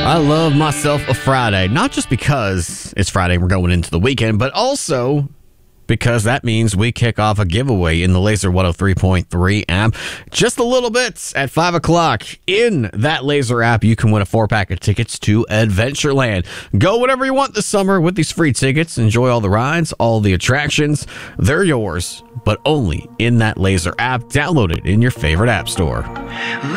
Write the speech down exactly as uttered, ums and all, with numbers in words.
I love myself a Friday, not just because it's Friday and we're going into the weekend, but also because that means we kick off a giveaway in the Laser one oh three point three app. Just a little bit at five o'clock. In that Laser app, you can win a four-pack of tickets to Adventureland. Go whenever you want this summer with these free tickets. Enjoy all the rides, all the attractions. They're yours, but only in that Laser app. Download it in your favorite app store.